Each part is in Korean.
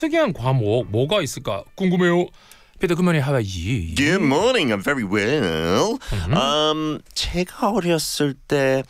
특이한 과목 뭐가 있을까 궁금해요. Peter, good morning. How are you? Good morning. I'm very well. 제가 어렸을 때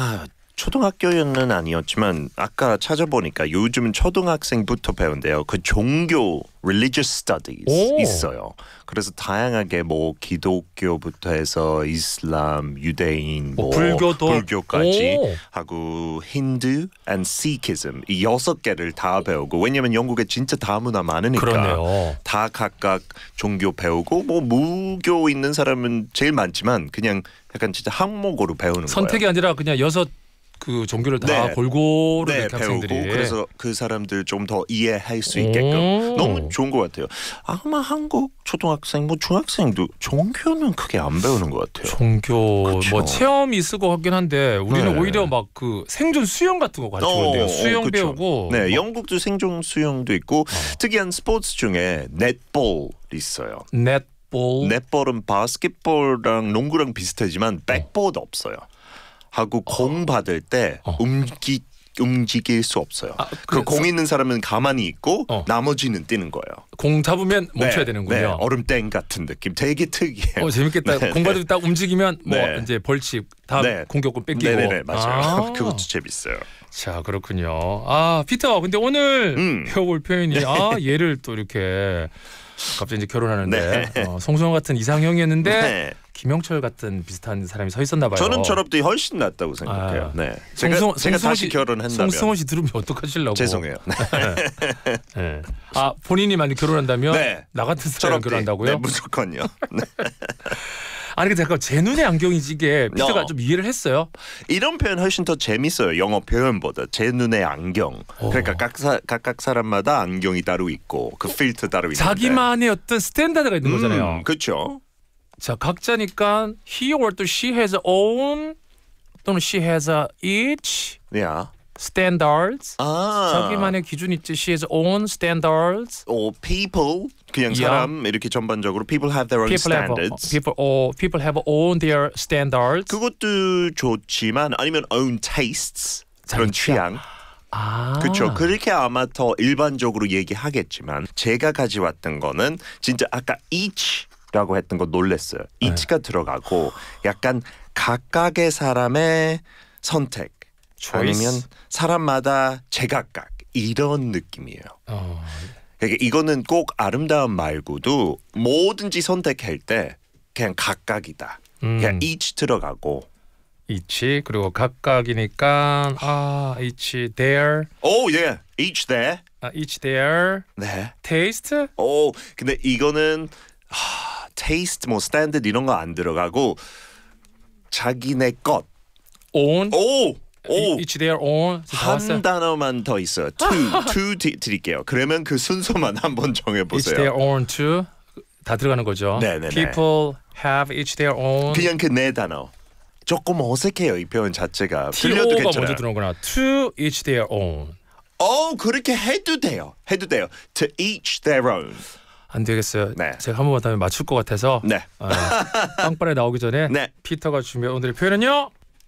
초등학교는 아니었지만 아까 찾아보니까 요즘은 초등학생부터 배운대요. 그 종교 religious studies 있어요. 그래서 다양하게 뭐 기독교부터 해서 이슬람, 유대인, 불교까지 하고 힌두 and Sikhism 이 6개를 다 배우고 왜냐면 영국에 진짜 다문화 많으니까 그러네요. 다 각각 종교 배우고 뭐 무교 있는 사람은 제일 많지만 그냥 약간 진짜 항목으로 배우는 선택이 거예요. 아니라 그냥 6 그 종교를 다 골고루 이렇게 배우고 학생들이 그래서 그 사람들 좀 더 이해할 수 있게끔 너무 좋은 것 같아요. 아마 한국 초등학생, 뭐 중학생도 종교는 크게 안 배우는 것 같아요. 종교 그쵸? 뭐 체험이 있을 것 같긴 한데 우리는 네. 오히려 막 그 생존 수영 같은 거 가르치는데요. 수영 그쵸. 배우고 네, 영국도 생존 수영도 있고 특이한 스포츠 중에 넷볼 있어요. 넷볼. 넷볼은 바스켓볼랑 농구랑 비슷하지만 백보드 없어요. 하고 공 받을 때 움직일 수 없어요. 그 공 있는 사람은 가만히 있고 나머지는 뛰는 거예요. 공 잡으면 멈춰야 되는군요. 네, 얼음땡 같은 느낌. 되게 특이해요. 재밌겠다. 네, 공 받을 때 딱 움직이면 뭐 네. 이제 벌칙 다음 공격권 뺏기고. 네네네 맞아요. 그것도 재밌어요. 자 그렇군요. 피터 근데 오늘 배워볼 표현이 얘를 또 이렇게 갑자기 이제 결혼하는데 송승헌 같은 이상형이었는데 김영철 같은 비슷한 사람이 서 있었나 봐요. 저는 저럽도 훨씬 낫다고 생각해요. 네. 제가 다시 결혼한다면 송승헌 씨 들으면 어떡하시려고. 죄송해요. 네. 본인이 만약 결혼한다면 나 같은 사람 결혼한다고요? 네, 무조건요. 네. 아니 근데 잠깐 제 눈에 안경이지 이게 피터가 좀 이해를 했어요. 이런 표현 훨씬 더 재밌어요. 영어 표현보다. 제 눈에 안경. 그러니까 각각 사람마다 안경이 따로 있고 그 필터 따로 있는데 자기만의 어떤 스탠다드가 있는 거잖아요. 그렇죠. 자 각자니까 he or she has own 또는 she has each standards. 자기만의 기준 있지. She has own standards. People 그냥 사람 이렇게 전반적으로 people have their own standards. People have own their standards. 그것도 좋지만 아니면 own tastes 그런 취향. 그렇죠. 그렇게 아마 더 일반적으로 얘기하겠지만 제가 가져왔던 거는 진짜 아까 each라고 했던 거 놀랐어요. each가 들어가고 약간 각각의 사람의 선택 아니면 사람마다 제각각 이런 느낌이에요. 그러니까 이거는 꼭 아름다운 말고도 뭐든지 선택할 때 그냥 각각이다. 그냥 each 들어가고 each 그리고 각각이니까 each their. each there. each their. 네. taste. 근데 이거는 taste 뭐 standard 이런 거 안 들어가고 자기네 것. own. each their own. 한 단어만 더 있어요. to 드릴게요. 그러면 그 순서만 한번 정해보세요. each their own to 다 들어가는 거죠. 네네네. People have each their own. 그냥 그 네 단어. 조금 어색해요. 이 표현 자체가. TO가 먼저 들어오거나 to each their own. 그렇게 해도 돼요. To each their own. 안 되겠어요. 제가 한 번만 더 하면 맞출 것 같아서 빵빠레 나오기 전에 피터가 준비한 오늘의 표현은요.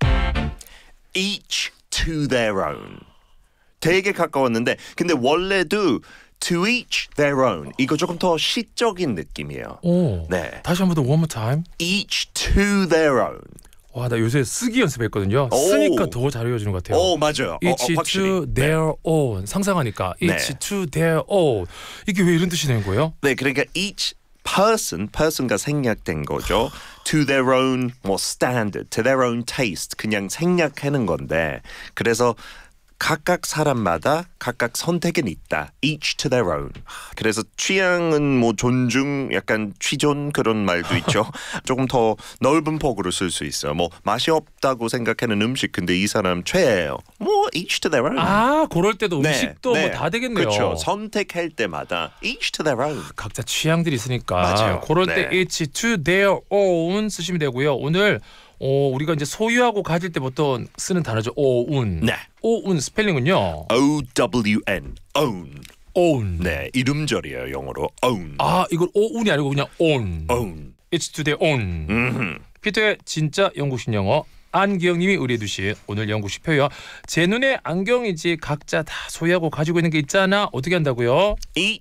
Each to their own. 되게 가까웠는데 근데 원래도 to each their own. 이거 조금 더 시적인 느낌이에요. 다시 한 번 더 one more time. Each to their own. 와, 나 요새 쓰기 연습했거든요. 쓰니까 더 잘 외워지는 것 같아요. 맞아요. Each to their own. 상상하니까 each to their own. 이게 왜 이런 뜻이 되는 거예요? 네, 그러니까 each person가 생략된 거죠. To their own standard, to their own taste 그냥 생략하는 건데 그래서 각각 사람마다 각각 선택은 있다. Each to their own. 그래서 취향은 뭐 존중, 약간 취존 그런 말도 있죠. 조금 더 넓은 폭으로 쓸 수 있어요. 뭐 맛이 없다고 생각하는 음식 근데 이 사람 최애예요. 뭐 each to their own. 그럴 때도 음식도 뭐 다 되겠네요. 그렇죠. 선택할 때마다 each to their own. 각자 취향들이 있으니까. 맞아요. 그럴 때 each to their own 쓰시면 되고요. 오늘 우리가 이제 소유하고 가질 때 보통 쓰는 단어죠. own. own 스펠링은요. O-W-N. own. own. 네, 이름절이에요. 영어로 own. 이걸 own이 아니고 그냥 own. own. It's to their own. 피터의 진짜 영국식 영어 안기영님이 의뢰해 주신 오늘 영국식 표현. 제 눈에 안경이지 각자 다 소유하고 가지고 있는 게 있잖아. 어떻게 한다고요? Each